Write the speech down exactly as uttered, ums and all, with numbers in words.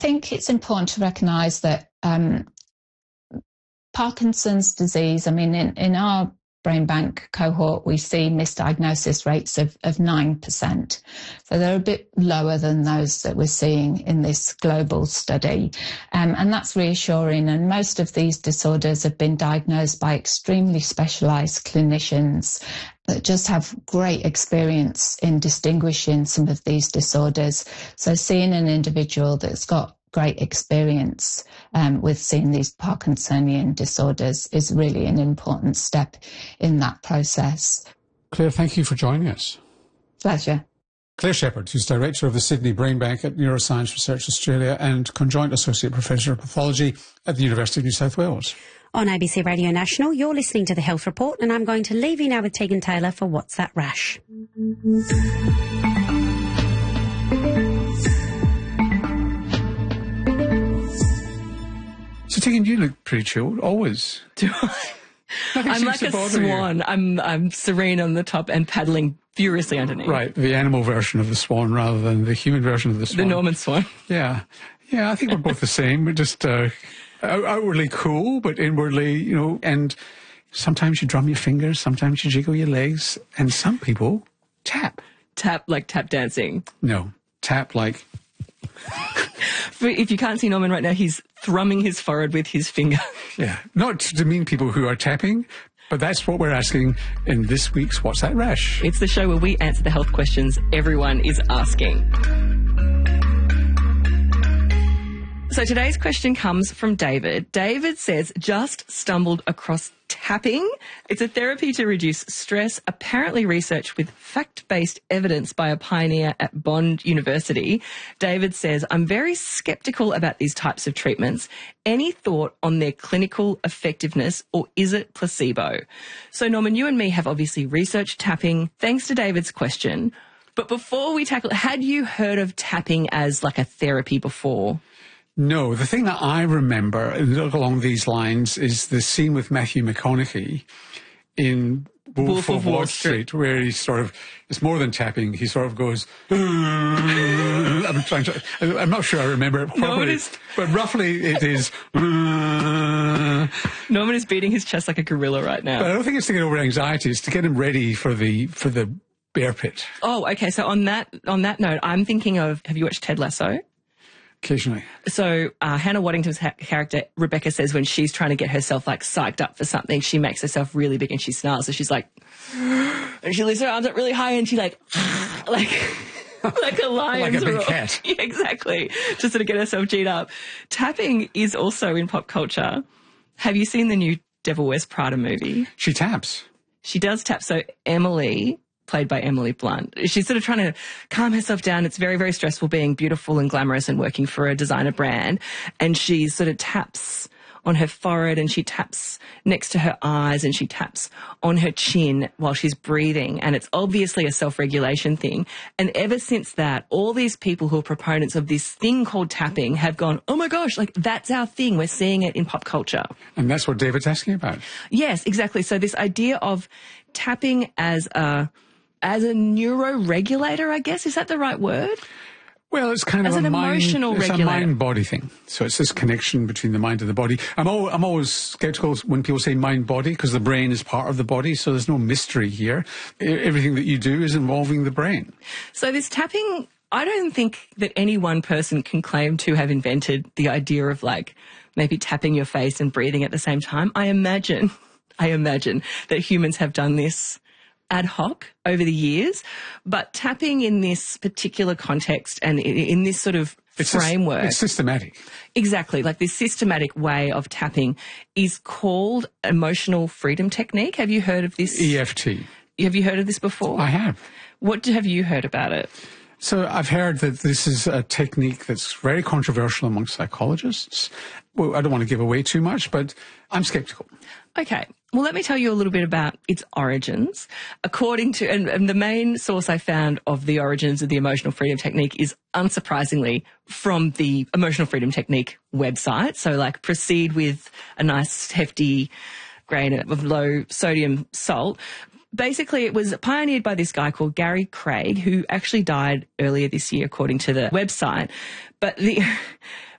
think it's important to recognise that um, Parkinson's disease, I mean, in, in our brain bank cohort, we see misdiagnosis rates of, of nine percent. So they're a bit lower than those that we're seeing in this global study. Um, and that's reassuring. And most of these disorders have been diagnosed by extremely specialised clinicians that just have great experience in distinguishing some of these disorders. So seeing an individual that's got great experience um, with seeing these Parkinsonian disorders is really an important step in that process. Claire, thank you for joining us. Pleasure. Claire Shepherd, who's Director of the Sydney Brain Bank at Neuroscience Research Australia and Conjoint Associate Professor of Pathology at the University of New South Wales. On A B C Radio National, you're listening to The Health Report, and I'm going to leave you now with Tegan Taylor for What's That Rash? So, Tegan, you look pretty chilled, always. Do I? I'm like a swan. You. I'm I'm serene on the top and paddling furiously underneath. Right, the animal version of the swan rather than the human version of the swan. The Norman swan. Yeah. Yeah, I think we're both the same. We're just uh, outwardly cool, but inwardly, you know, and sometimes you drum your fingers, sometimes you jiggle your legs, and some people tap. Tap like tap dancing? No, tap like... If you can't see Norman right now, he's thrumming his forehead with his finger. Yeah, not to demean people who are tapping, but that's what we're asking in this week's What's That Rash? It's the show where we answer the health questions everyone is asking. So today's question comes from David. David says, just stumbled across tapping. It's a therapy to reduce stress, apparently researched with fact-based evidence by a pioneer at Bond University. David says, I'm very sceptical about these types of treatments. Any thought on their clinical effectiveness, or is it placebo? So Norman, you and me have obviously researched tapping, thanks to David's question. But before we tackle it, had you heard of tapping as like a therapy before? No, the thing that I remember along these lines is the scene with Matthew McConaughey in Wolf, Wolf of Wall Street, Street, where he sort of, it's more than tapping, he sort of goes, I'm trying to, I'm not sure I remember it properly, no, it but roughly it is. Norman is beating his chest like a gorilla right now. But I don't think it's to get over anxiety, it's to get him ready for the, for the bear pit. Oh, okay, so on that, on that note, I'm thinking of, have you watched Ted Lasso? Occasionally. So uh, Hannah Waddington's ha- character, Rebecca, says when she's trying to get herself like psyched up for something, she makes herself really big and she snarls. So she's like, and she lifts her arms up really high and she like, like, like a lion's like a big roar. cat. Yeah, exactly. Just sort of get herself G'd up. Tapping is also in pop culture. Have you seen the new Devil Wears Prada movie? She taps. She does tap. So Emily, played by Emily Blunt, she's sort of trying to calm herself down. It's very, very stressful being beautiful and glamorous and working for a designer brand. And she sort of taps on her forehead and she taps next to her eyes and she taps on her chin while she's breathing. And it's obviously a self-regulation thing. And ever since that, all these people who are proponents of this thing called tapping have gone, oh my gosh, like that's our thing. We're seeing it in pop culture. And that's what David's asking about. Yes, exactly. So this idea of tapping as a As a neuroregulator, I guess, is that the right word? Well, it's kind As of an a emotional mind, it's regulator. a mind-body thing. So it's this connection between the mind and the body. I'm, al- I'm always sceptical when people say mind-body because the brain is part of the body, so there's no mystery here. E- everything that you do is involving the brain. So this tapping, I don't think that any one person can claim to have invented the idea of like maybe tapping your face and breathing at the same time. I imagine, I imagine that humans have done this ad hoc over the years, but tapping in this particular context and in, in this sort of it's framework. A, it's systematic. Exactly. Like this systematic way of tapping is called emotional freedom technique. Have you heard of this? E F T. Have you heard of this before? I have. What have you heard about it? So I've heard that this is a technique that's very controversial among psychologists. Well, I don't want to give away too much, but I'm skeptical. Okay. Well, let me tell you a little bit about its origins. According to, and, and the main source I found of the origins of the emotional freedom technique is unsurprisingly from the emotional freedom technique website. So like proceed with a nice hefty grain of low sodium salt. Basically, it was pioneered by this guy called Gary Craig, who actually died earlier this year, according to the website. But the